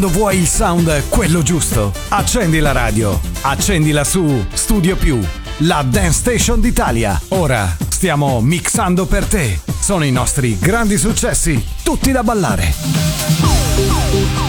Vuoi il sound quello giusto? Accendi la radio, accendila su Studio Più, la Dance Station d'Italia. Ora stiamo mixando per te. Sono i nostri grandi successi, tutti da ballare.